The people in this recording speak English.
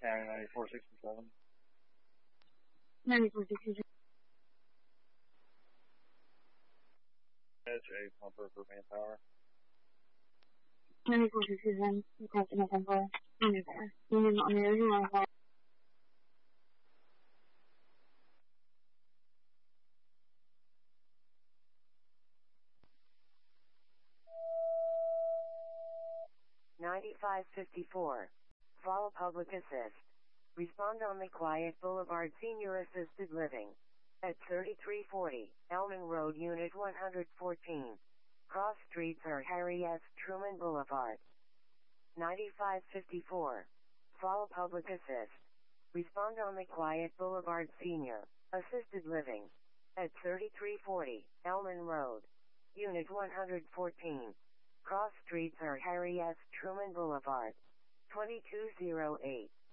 County 9467. 9467. Edge a pumper for manpower. 9467. Requesting a pumper. Unit there. Unit on the original line. $95.54. Follow public assist. Respond on the Quiet Boulevard Senior Assisted Living. At 3340, Elman Road, Unit 114. Cross streets are Harry S. Truman Boulevard. 9554. Follow public assist. Respond on the Quiet Boulevard Senior Assisted Living. At 3340, Elman Road. Unit 114. Cross streets are Harry S. Truman Boulevard. 2208.